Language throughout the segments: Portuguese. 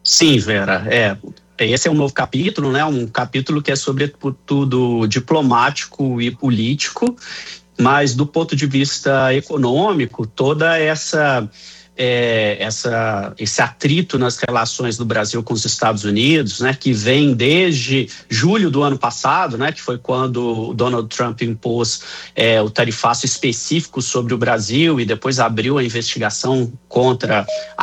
Sim, Vera, esse é um novo capítulo, né? Um capítulo que é sobretudo diplomático e político, mas do ponto de vista econômico, toda esse atrito nas relações do Brasil com os Estados Unidos, né, que vem desde julho do ano passado, né, que foi quando o Donald Trump impôs o tarifaço específico sobre o Brasil e depois abriu as investigações contra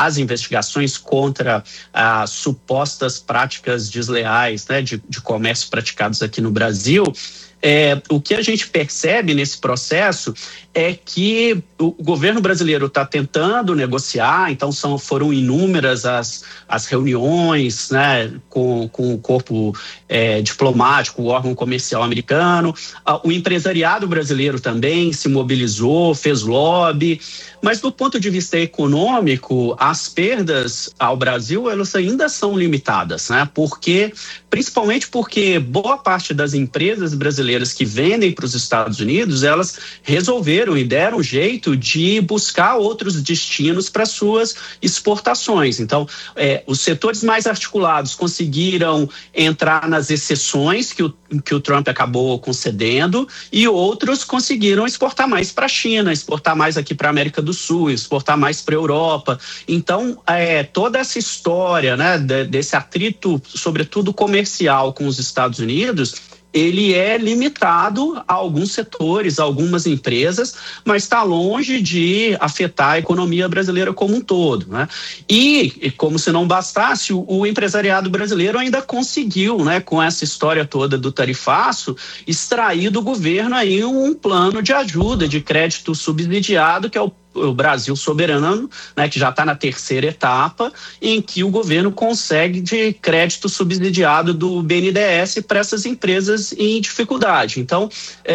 as supostas práticas desleais, né, de comércio praticados aqui no Brasil. O que a gente percebe nesse processo é que o governo brasileiro está tentando negociar, então foram inúmeras as reuniões, né, com o corpo diplomático, o órgão comercial americano. O empresariado brasileiro também se mobilizou, fez lobby, mas do ponto de vista econômico, as perdas ao Brasil elas ainda são limitadas, né? Principalmente porque boa parte das empresas brasileiras que vendem para os Estados Unidos, elas resolveram e deram jeito de buscar outros destinos para suas exportações. Então, os setores mais articulados conseguiram entrar nas exceções que o Trump acabou concedendo e outros conseguiram exportar mais para a China, exportar mais aqui para a América do Sul, exportar mais para a Europa. Então, toda essa história, né, desse atrito, sobretudo comercial com os Estados Unidos, ele é limitado a alguns setores, a algumas empresas, mas está longe de afetar a economia brasileira como um todo, né? E como se não bastasse, o empresariado brasileiro ainda conseguiu, né, com essa história toda do tarifaço, extrair do governo aí um plano de ajuda, de crédito subsidiado, que é o Brasil Soberano, né, que já está na terceira etapa, em que o governo consegue de crédito subsidiado do BNDES para essas empresas em dificuldade. Então,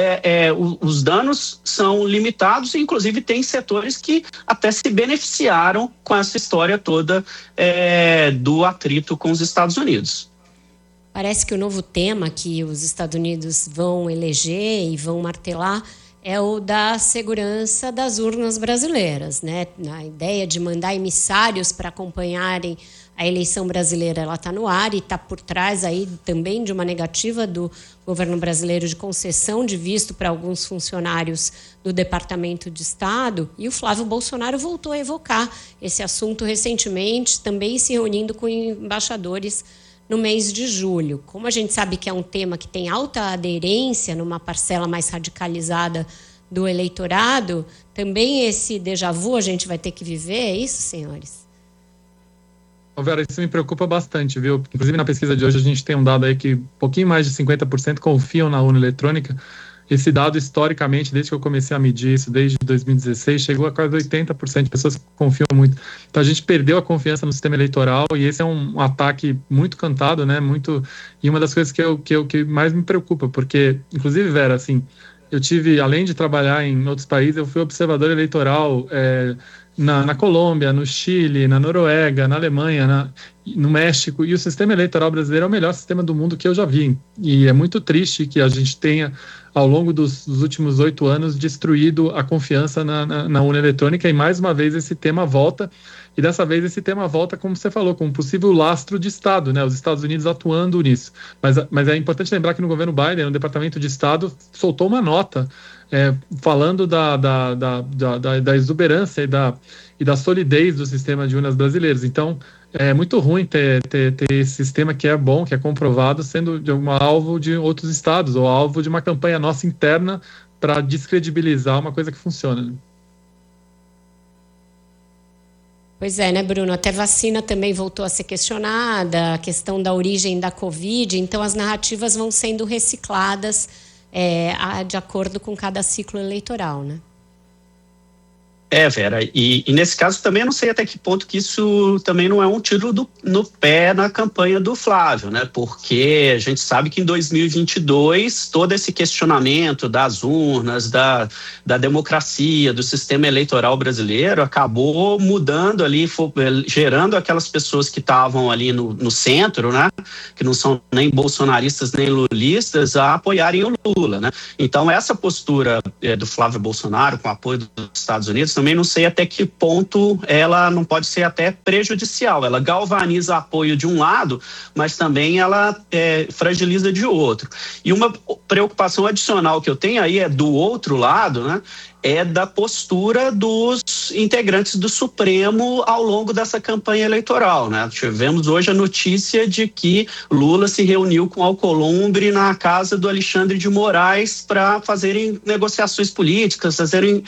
os danos são limitados e, inclusive, tem setores que até se beneficiaram com essa história toda do atrito com os Estados Unidos. Parece que o novo tema que os Estados Unidos vão eleger e vão martelar é o da segurança das urnas brasileiras, né? A ideia de mandar emissários para acompanharem a eleição brasileira, ela está no ar e está por trás aí também de uma negativa do governo brasileiro de concessão de visto para alguns funcionários do Departamento de Estado. E o Flávio Bolsonaro voltou a evocar esse assunto recentemente, também se reunindo com embaixadores no mês de julho. Como a gente sabe que é um tema que tem alta aderência numa parcela mais radicalizada do eleitorado, também esse déjà vu a gente vai ter que viver, é isso, senhores? Vera, isso me preocupa bastante, viu? Inclusive na pesquisa de hoje a gente tem um dado aí que um pouquinho mais de 50% confiam na urna eletrônica. Esse dado, historicamente, desde que eu comecei a medir isso, desde 2016, chegou a quase 80% de pessoas que confiam muito. Então, a gente perdeu a confiança no sistema eleitoral e esse é um ataque muito cantado, né? E uma das coisas que mais me preocupa, porque, inclusive, Vera, assim, eu tive, além de trabalhar em outros países, eu fui observador eleitoral na Colômbia, no Chile, na Noruega, na Alemanha, no México, e o sistema eleitoral brasileiro é o melhor sistema do mundo que eu já vi. E é muito triste que a gente tenha, ao longo dos últimos 8 anos, destruído a confiança na urna eletrônica, e mais uma vez esse tema volta, e dessa vez esse tema volta, como você falou, com um possível lastro de Estado, né, os Estados Unidos atuando nisso. Mas é importante lembrar que no governo Biden, no Departamento de Estado, soltou uma nota falando da exuberância e da solidez do sistema de urnas brasileiros. Então, é muito ruim ter esse sistema que é bom, que é comprovado, sendo de um alvo de outros estados, ou alvo de uma campanha nossa interna para descredibilizar uma coisa que funciona. Pois é, né, Bruno? Até vacina também voltou a ser questionada, a questão da origem da Covid, então as narrativas vão sendo recicladas de acordo com cada ciclo eleitoral, né? Vera, e nesse caso também eu não sei até que ponto que isso também não é um tiro no pé na campanha do Flávio, né? Porque a gente sabe que em 2022 todo esse questionamento das urnas, da democracia, do sistema eleitoral brasileiro acabou mudando ali, gerando aquelas pessoas que estavam ali no centro, né? Que não são nem bolsonaristas nem lulistas, a apoiarem o Lula, né? Então essa postura do Flávio Bolsonaro com o apoio dos Estados Unidos também não sei até que ponto ela não pode ser até prejudicial. Ela galvaniza apoio de um lado, mas também ela fragiliza de outro. E uma preocupação adicional que eu tenho aí é do outro lado, né? É da postura dos integrantes do Supremo ao longo dessa campanha eleitoral, né? Tivemos hoje a notícia de que Lula se reuniu com Alcolumbre na casa do Alexandre de Moraes para fazerem negociações políticas, fazerem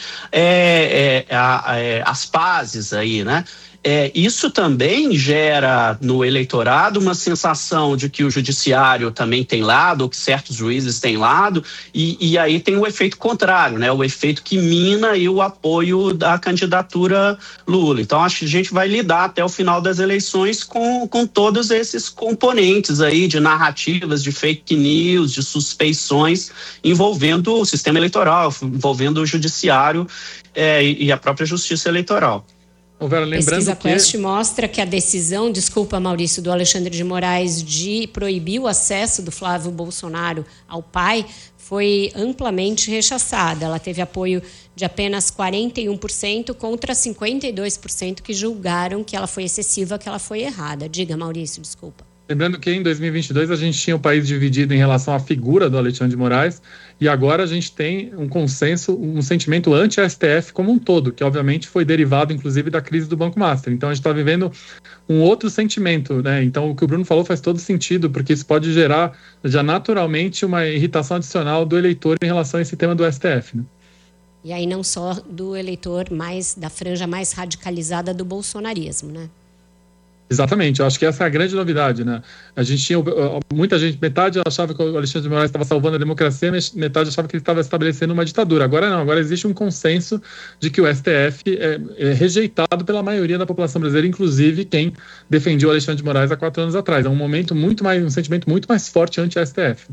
as pazes aí, né? Isso também gera no eleitorado uma sensação de que o judiciário também tem lado, ou que certos juízes têm lado, e aí tem o efeito contrário, né? O efeito que mina aí o apoio da candidatura Lula. Então, acho que a gente vai lidar até o final das eleições com todos esses componentes aí de narrativas, de fake news, de suspeições envolvendo o sistema eleitoral, envolvendo o judiciário e a própria justiça eleitoral. Vera, pesquisa Quest mostra que a decisão, desculpa Maurício, do Alexandre de Moraes de proibir o acesso do Flávio Bolsonaro ao pai foi amplamente rechaçada. Ela teve apoio de apenas 41% contra 52% que julgaram que ela foi excessiva, que ela foi errada. Diga, Maurício, desculpa. Lembrando que em 2022 a gente tinha o país dividido em relação à figura do Alexandre de Moraes e agora a gente tem um consenso, um sentimento anti-STF como um todo, que obviamente foi derivado inclusive da crise do Banco Master. Então a gente está vivendo um outro sentimento, né? Então o que o Bruno falou faz todo sentido, porque isso pode gerar já naturalmente uma irritação adicional do eleitor em relação a esse tema do STF, né? E aí não só do eleitor da franja mais radicalizada do bolsonarismo, né? Exatamente, eu acho que essa é a grande novidade, né? A gente tinha muita gente, metade achava que o Alexandre de Moraes estava salvando a democracia, metade achava que ele estava estabelecendo uma ditadura. Agora não, agora existe um consenso de que o STF é rejeitado pela maioria da população brasileira, inclusive quem defendia o Alexandre de Moraes há 4 anos atrás. É um sentimento muito mais forte anti-STF.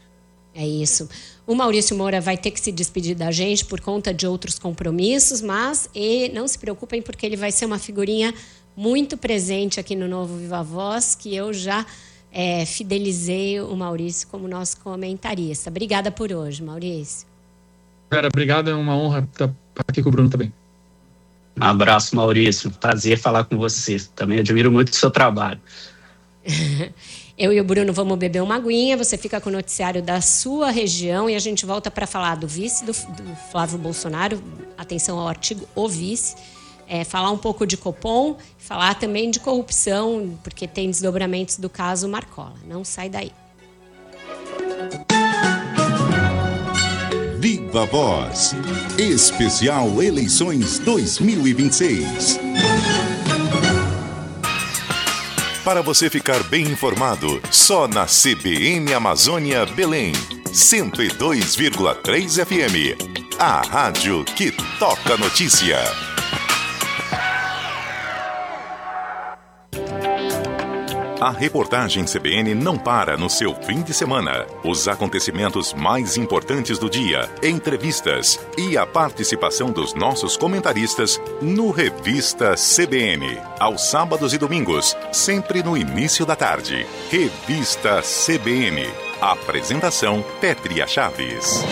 É isso. O Maurício Moura vai ter que se despedir da gente por conta de outros compromissos, mas não se preocupem porque ele vai ser uma figurinha muito presente aqui no Novo Viva Voz, que eu já fidelizei o Maurício como nosso comentarista. Obrigada por hoje, Maurício. Vera, obrigado, é uma honra estar aqui com o Bruno também. Um abraço, Maurício. Prazer falar com você. Também admiro muito o seu trabalho. Eu e o Bruno vamos beber uma aguinha, você fica com o noticiário da sua região e a gente volta para falar do vice do Flávio Bolsonaro, atenção ao artigo O Vice, falar um pouco de Copom, falar também de corrupção, porque tem desdobramentos do caso Marcola. Não sai daí. Viva Voz, especial Eleições 2026. Para você ficar bem informado, só na CBN Amazônia Belém, 102,3 FM. A rádio que toca notícia. A reportagem CBN não para no seu fim de semana. Os acontecimentos mais importantes do dia, entrevistas e a participação dos nossos comentaristas no Revista CBN. Aos sábados e domingos, sempre no início da tarde. Revista CBN. Apresentação Pétria Chaves.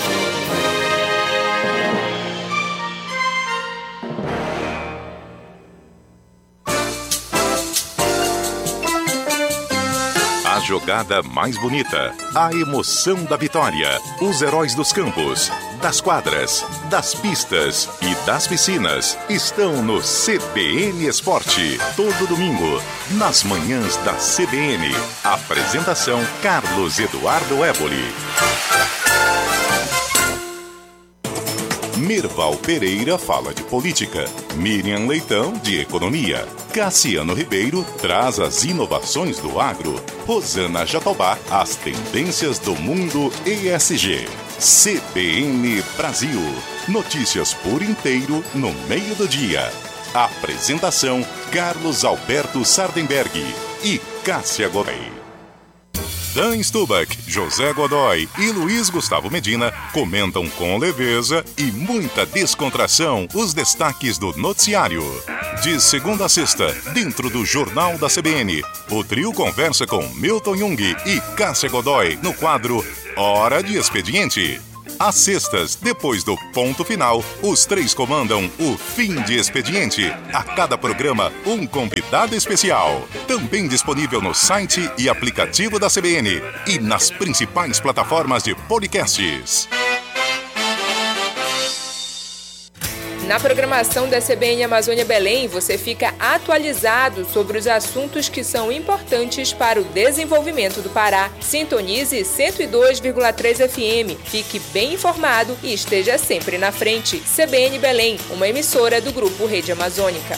A jogada mais bonita, a emoção da vitória, os heróis dos campos, das quadras, das pistas e das piscinas estão no CBN Esporte, todo domingo, nas manhãs da CBN. Apresentação Carlos Eduardo Éboli. Mirval Pereira fala de política, Miriam Leitão de economia, Cassiano Ribeiro traz as inovações do agro, Rosana Jatobá as tendências do mundo ESG. CBN Brasil, notícias por inteiro no meio do dia. Apresentação Carlos Alberto Sardenberg e Cássia Godoy. Dan Stubach, José Godoy e Luiz Gustavo Medina comentam com leveza e muita descontração os destaques do noticiário. De segunda a sexta, dentro do Jornal da CBN, o trio conversa com Milton Jung e Cássia Godoy no quadro Hora de Expediente. Às sextas, depois do ponto final, os três comandam o Fim de Expediente. A cada programa, um convidado especial. Também disponível no site e aplicativo da CBN e nas principais plataformas de podcasts. Na programação da CBN Amazônia Belém, você fica atualizado sobre os assuntos que são importantes para o desenvolvimento do Pará. Sintonize 102,3 FM. Fique bem informado e esteja sempre na frente. CBN Belém, uma emissora do Grupo Rede Amazônica.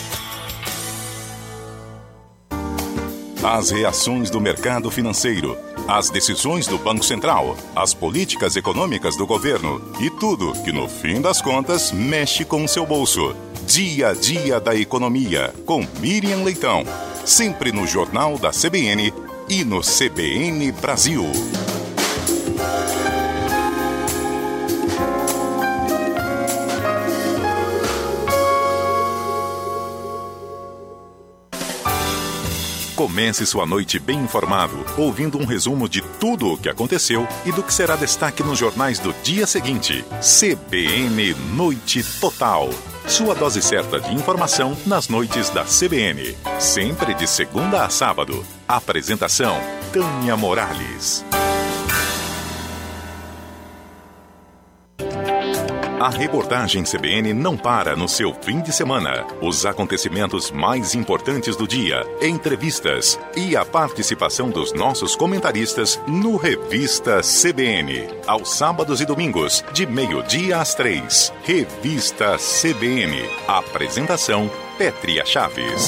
As reações do mercado financeiro, as decisões do Banco Central, as políticas econômicas do governo e tudo que, no fim das contas, mexe com o seu bolso. Dia a Dia da Economia, com Miriam Leitão. Sempre no Jornal da CBN e no CBN Brasil. Comece sua noite bem informado, ouvindo um resumo de tudo o que aconteceu e do que será destaque nos jornais do dia seguinte. CBN Noite Total. Sua dose certa de informação nas noites da CBN. Sempre de segunda a sábado. Apresentação: Tânia Morales. A reportagem CBN não para no seu fim de semana. Os acontecimentos mais importantes do dia, entrevistas e a participação dos nossos comentaristas no Revista CBN. Aos sábados e domingos, de 12:00 às 3:00. Revista CBN. Apresentação: Pétria Chaves.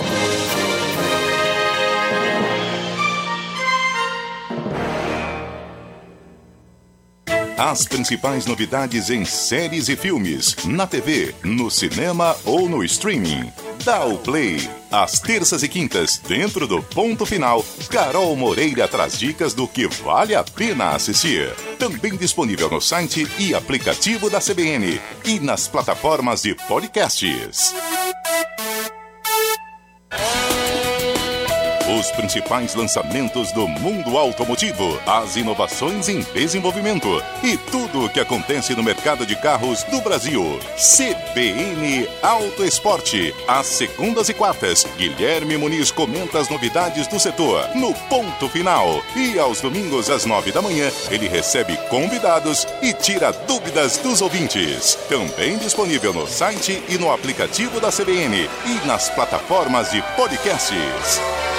As principais novidades em séries e filmes, na TV, no cinema ou no streaming. Dá o play. Às terças e quintas, dentro do ponto final, Carol Moreira traz dicas do que vale a pena assistir. Também disponível no site e aplicativo da CBN e nas plataformas de podcasts. Os principais lançamentos do mundo automotivo, as inovações em desenvolvimento e tudo o que acontece no mercado de carros do Brasil. CBN Auto Esporte. Às segundas e quartas, Guilherme Muniz comenta as novidades do setor no ponto final. E aos domingos, às 9:00, ele recebe convidados e tira dúvidas dos ouvintes. Também disponível no site e no aplicativo da CBN e nas plataformas de podcasts.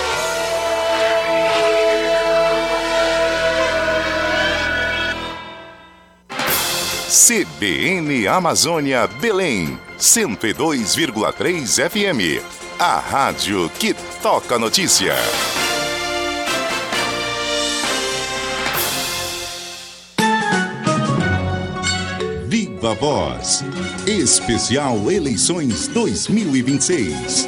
CBN Amazônia Belém, 102,3 FM. A rádio que toca notícia. Viva Voz. Especial Eleições 2026.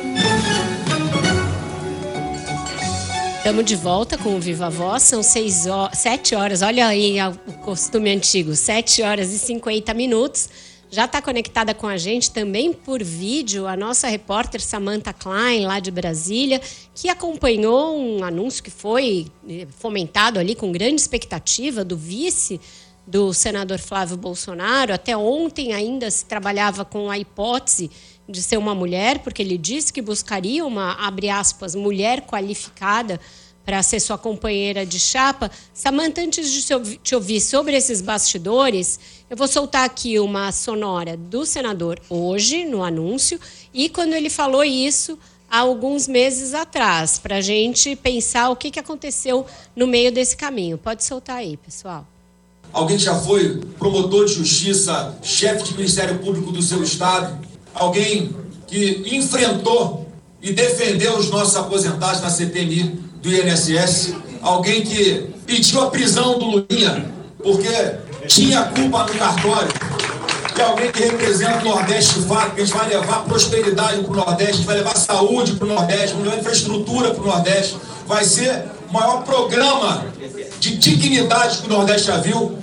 Estamos de volta com o Viva Voz, são 7 horas, olha aí o costume antigo, 7 horas e 50 minutos. Já está conectada com a gente também por vídeo a nossa repórter Samantha Klein, lá de Brasília, que acompanhou um anúncio que foi fomentado ali com grande expectativa do vice do senador Flávio Bolsonaro. Até ontem ainda se trabalhava com a hipótese de ser uma mulher, porque ele disse que buscaria uma, abre aspas, mulher qualificada para ser sua companheira de chapa. Samantha, antes de te ouvir sobre esses bastidores, eu vou soltar aqui uma sonora do senador hoje, no anúncio, e quando ele falou isso há alguns meses atrás, para a gente pensar o que aconteceu no meio desse caminho. Pode soltar aí, pessoal. Alguém que já foi promotor de justiça, chefe de Ministério Público do seu estado, alguém que enfrentou e defendeu os nossos aposentados na CPMI do INSS, alguém que pediu a prisão do Lulinha porque tinha culpa no cartório, e alguém que representa o Nordeste de fato, que a gente vai levar prosperidade para o Nordeste, a gente vai levar saúde para o Nordeste, vai levar infraestrutura para o Nordeste, vai ser o maior programa de dignidade que o Nordeste já viu.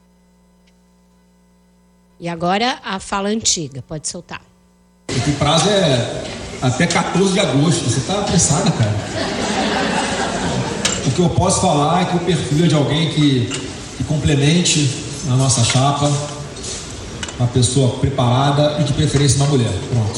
E agora a fala antiga, pode soltar. O prazo é até 14 de agosto. Você tá apressada, cara. O que eu posso falar é que o perfil é de alguém que complemente a nossa chapa, uma pessoa preparada e de preferência uma mulher. Pronto.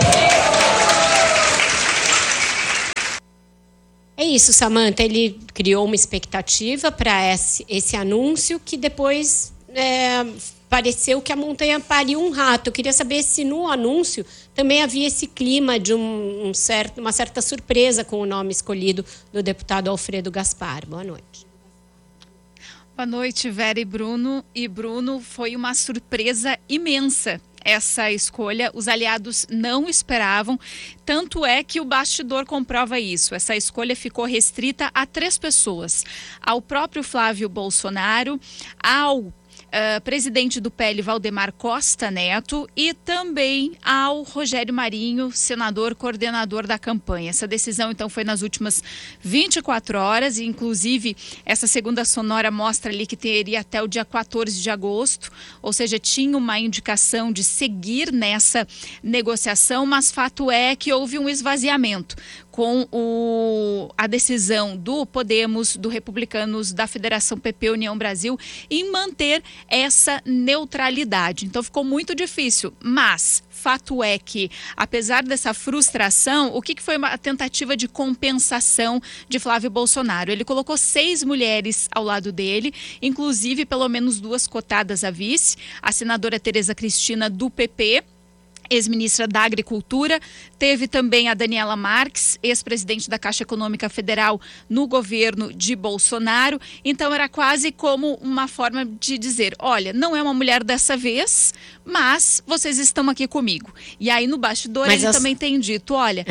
É isso, Samantha. Ele criou uma expectativa para esse anúncio que depois pareceu que a montanha pariu um rato. Eu queria saber se no anúncio também havia esse clima de uma certa surpresa com o nome escolhido do deputado Alfredo Gaspar. Boa noite. Boa noite, Vera e Bruno. E Bruno, foi uma surpresa imensa essa escolha. Os aliados não esperavam, tanto é que o bastidor comprova isso. Essa escolha ficou restrita a 3 pessoas: ao próprio Flávio Bolsonaro, ao presidente do PL, Valdemar Costa Neto, e também ao Rogério Marinho, senador coordenador da campanha. Essa decisão, então, foi nas últimas 24 horas, e inclusive essa segunda sonora mostra ali que teria até o dia 14 de agosto, ou seja, tinha uma indicação de seguir nessa negociação, mas fato é que houve um esvaziamento com a decisão do Podemos, do Republicanos, da Federação PP União Brasil em manter essa neutralidade. Então ficou muito difícil, mas fato é que, apesar dessa frustração, o que foi uma tentativa de compensação de Flávio Bolsonaro? Ele colocou 6 mulheres ao lado dele, inclusive pelo menos 2 cotadas a vice, a senadora Tereza Cristina do PP, ex-ministra da Agricultura, teve também a Daniela Marques, ex-presidente da Caixa Econômica Federal no governo de Bolsonaro. Então era quase como uma forma de dizer, olha, não é uma mulher dessa vez, mas vocês estão aqui comigo. E aí no bastidor ele também tem dito, olha,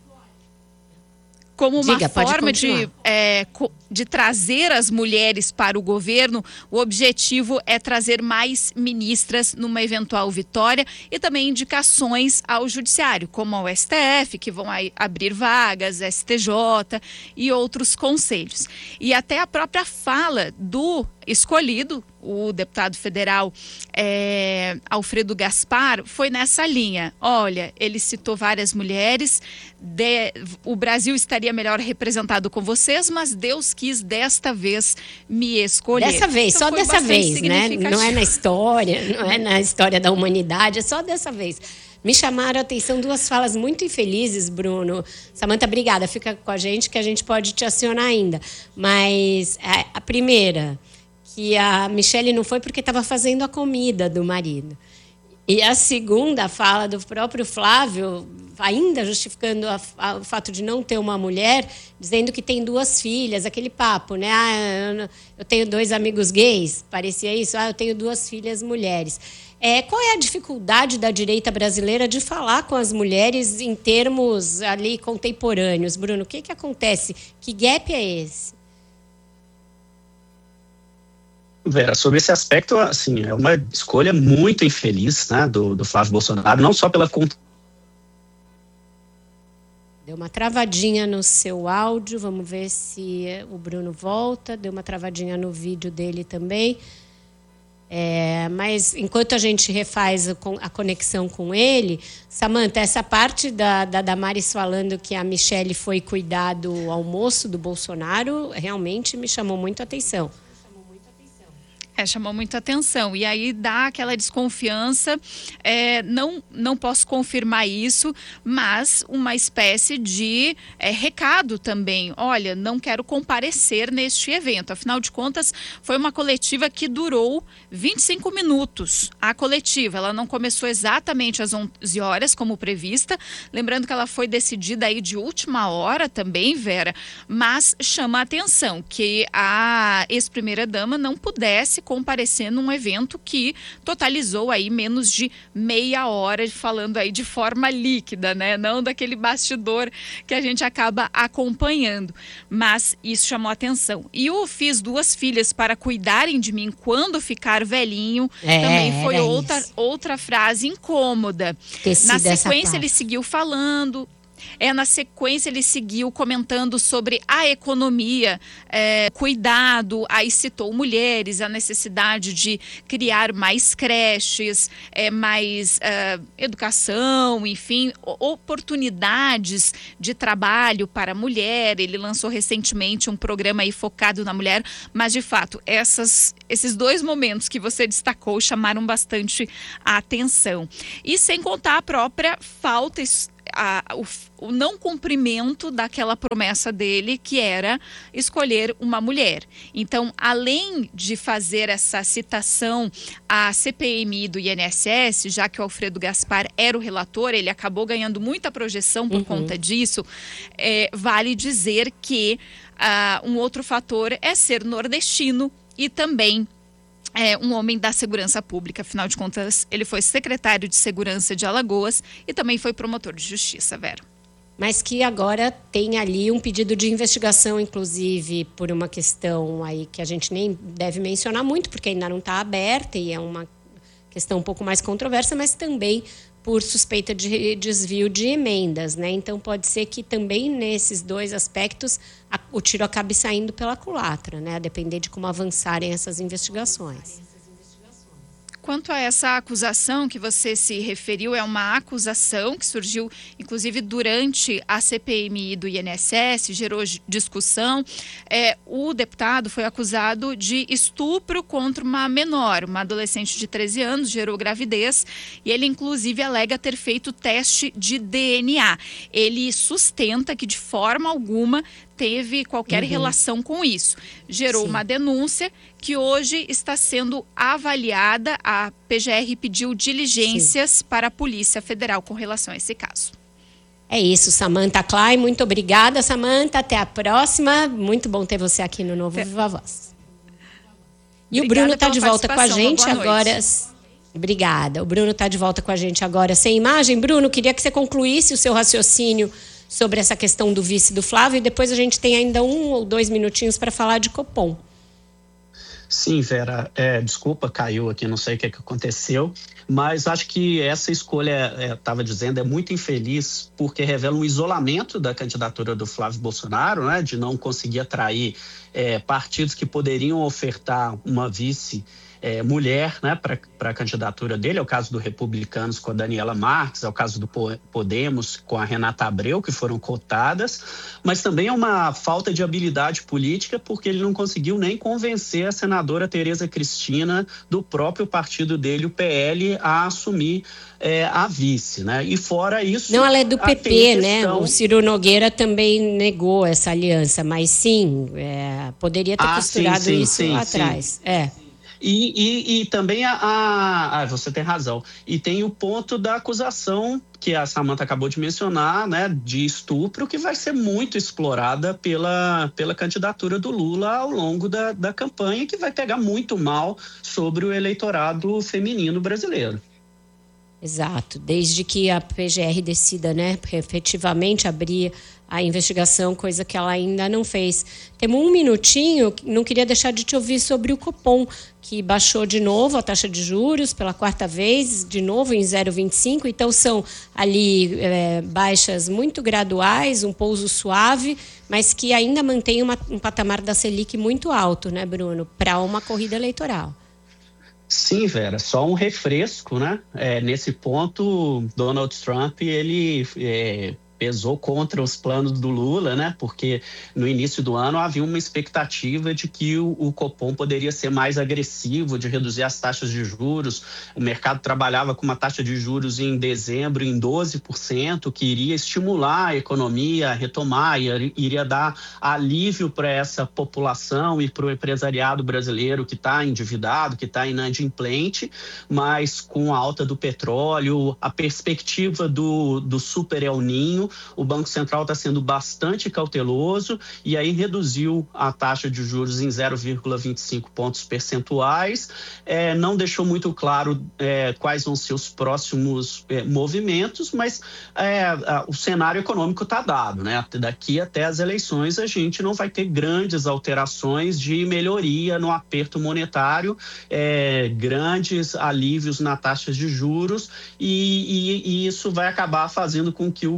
como uma forma de trazer as mulheres para o governo, o objetivo é trazer mais ministras numa eventual vitória e também indicações ao judiciário, como ao STF, que vão abrir vagas, STJ e outros conselhos. E até a própria fala do escolhido, o deputado federal Alfredo Gaspar, foi nessa linha. Olha, ele citou várias mulheres, o Brasil estaria melhor representado com vocês, mas Deus quis desta vez me escolher. Dessa vez, então, só dessa vez, né? Não é na história, não é na história da humanidade, é só dessa vez. Me chamaram a atenção 2 falas muito infelizes, Bruno. Samantha, obrigada, fica com a gente que a gente pode te acionar ainda. Mas a primeira, que a Michele não foi porque estava fazendo a comida do marido. E a segunda fala do próprio Flávio, ainda justificando o fato de não ter uma mulher, dizendo que tem 2 filhas, aquele papo, né? Eu tenho 2 amigos gays, parecia isso. Eu tenho 2 filhas mulheres. Qual é a dificuldade da direita brasileira de falar com as mulheres em termos ali contemporâneos? Bruno, o que acontece? Que gap é esse? Vera, sobre esse aspecto, assim, é uma escolha muito infeliz, né, do Flávio Bolsonaro, não só pela... Deu uma travadinha no seu áudio, vamos ver se o Bruno volta. Deu uma travadinha no vídeo dele também. Mas enquanto a gente refaz a conexão com ele, Samantha, essa parte da Damares falando que a Michele foi cuidar do almoço do Bolsonaro realmente me chamou muito a atenção. Chamou muita atenção. E aí dá aquela desconfiança. Não posso confirmar isso, mas uma espécie de recado também. Olha, não quero comparecer neste evento. Afinal de contas, foi uma coletiva que durou 25 minutos. A coletiva, ela não começou exatamente às 11 horas, como prevista. Lembrando que ela foi decidida aí de última hora também, Vera. Mas chama a atenção que a ex-primeira-dama não pudesse comparecer num evento que totalizou aí menos de meia hora, falando aí de forma líquida, né? Não daquele bastidor que a gente acaba acompanhando. Mas isso chamou atenção. E o fiz 2 filhas para cuidarem de mim quando ficar velhinho, também foi outra frase incômoda. Na sequência ele seguiu falando. Na sequência ele seguiu comentando sobre a economia, cuidado, aí citou mulheres, a necessidade de criar mais creches, mais educação, enfim, oportunidades de trabalho para a mulher. Ele lançou recentemente um programa aí focado na mulher, mas de fato, esses dois momentos que você destacou chamaram bastante a atenção. E sem contar a própria falta, o não cumprimento daquela promessa dele, que era escolher uma mulher. Então, além de fazer essa citação à CPMI do INSS, já que o Alfredo Gaspar era o relator, ele acabou ganhando muita projeção por conta disso, vale dizer que um outro fator é ser nordestino e também um homem da segurança pública. Afinal de contas, ele foi secretário de segurança de Alagoas e também foi promotor de justiça, Vera. Mas que agora tem ali um pedido de investigação, inclusive por uma questão aí que a gente nem deve mencionar muito, porque ainda não está aberta e é uma questão um pouco mais controversa, mas também por suspeita de desvio de emendas, né? Então pode ser que também nesses dois aspectos o tiro acabe saindo pela culatra, né? A depender de como avançarem essas investigações. Quanto a essa acusação que você se referiu, é uma acusação que surgiu, inclusive, durante a CPMI do INSS, gerou discussão. O deputado foi acusado de estupro contra uma menor, uma adolescente de 13 anos, gerou gravidez, e ele, inclusive, alega ter feito teste de DNA. Ele sustenta que, de forma alguma, teve qualquer relação com isso. Gerou uma denúncia que hoje está sendo avaliada. A PGR pediu diligências para a Polícia Federal com relação a esse caso. É isso, Samantha Klein. Muito obrigada, Samantha. Até a próxima. Muito bom ter você aqui no Novo Viva Voz. E o Bruno está de volta com a gente agora. Obrigada. O Bruno está de volta com a gente agora sem imagem. Bruno, queria que você concluísse o seu raciocínio sobre essa questão do vice do Flávio, e depois a gente tem ainda 1 ou 2 minutinhos para falar de Copom. Sim, Vera, desculpa, caiu aqui, não sei o que aconteceu, mas acho que essa escolha, estava dizendo, é muito infeliz, porque revela um isolamento da candidatura do Flávio Bolsonaro, né, de não conseguir atrair partidos que poderiam ofertar uma vice mulher, né, para a candidatura dele. É o caso do Republicanos com a Daniela Marques, é o caso do Podemos com a Renata Abreu, que foram cotadas, mas também é uma falta de habilidade política, porque ele não conseguiu nem convencer a senadora Tereza Cristina, do próprio partido dele, o PL, a assumir a vice, né? E fora isso... Não, ela é do PP, né? O Ciro Nogueira também negou essa aliança, mas sim, poderia ter costurado isso lá atrás. E também você tem razão. E tem o ponto da acusação que a Samantha acabou de mencionar, né, de estupro, que vai ser muito explorada pela candidatura do Lula ao longo da campanha, que vai pegar muito mal sobre o eleitorado feminino brasileiro. Exato. Desde que a PGR decida, né, efetivamente abrir a investigação, coisa que ela ainda não fez. Temos 1 minutinho, não queria deixar de te ouvir sobre o Copom, que baixou de novo a taxa de juros pela 4ª vez, de novo em 0,25. Então são ali baixas muito graduais, um pouso suave, mas que ainda mantém um patamar da Selic muito alto, né, Bruno, para uma corrida eleitoral. Sim, Vera, só um refresco, né? Nesse ponto, Donald Trump, ele pesou contra os planos do Lula, né? Porque no início do ano havia uma expectativa de que o Copom poderia ser mais agressivo, de reduzir as taxas de juros. O mercado trabalhava com uma taxa de juros em dezembro em 12%, que iria estimular a economia a retomar, iria dar alívio para essa população e para o empresariado brasileiro que está endividado, que está inadimplente, mas com a alta do petróleo, a perspectiva do super El Niño, o Banco Central está sendo bastante cauteloso e aí reduziu a taxa de juros em 0,25 pontos percentuais. Não deixou muito claro quais vão ser os próximos movimentos, mas o cenário econômico está dado, né? Daqui até as eleições a gente não vai ter grandes alterações de melhoria no aperto monetário, grandes alívios na taxa de juros, e isso vai acabar fazendo com que o governo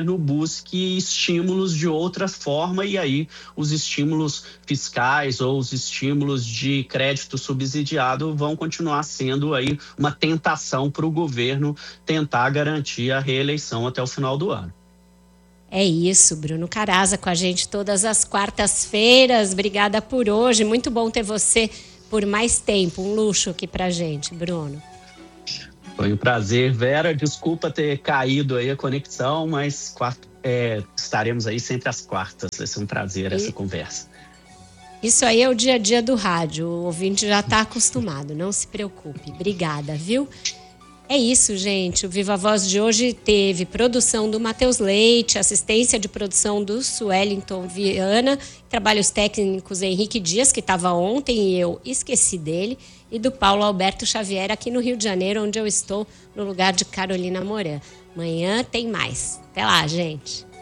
governo busque estímulos de outra forma, e aí os estímulos fiscais ou os estímulos de crédito subsidiado vão continuar sendo aí uma tentação para o governo tentar garantir a reeleição até o final do ano. É isso, Bruno Caraza com a gente todas as quartas-feiras. Obrigada por hoje. Muito bom ter você por mais tempo. Um luxo aqui pra gente, Bruno. Foi um prazer, Vera. Desculpa ter caído aí a conexão, mas estaremos aí sempre às quartas. Vai ser um prazer essa conversa. Isso aí é o dia a dia do rádio. O ouvinte já está acostumado, não se preocupe. Obrigada, viu? É isso, gente. O Viva a Voz de hoje teve produção do Matheus Leite, assistência de produção do Suellington Viana, trabalhos técnicos Henrique Dias, que estava ontem e eu esqueci dele, e do Paulo Alberto Xavier, aqui no Rio de Janeiro, onde eu estou, no lugar de Carolina Moran. Amanhã tem mais. Até lá, gente.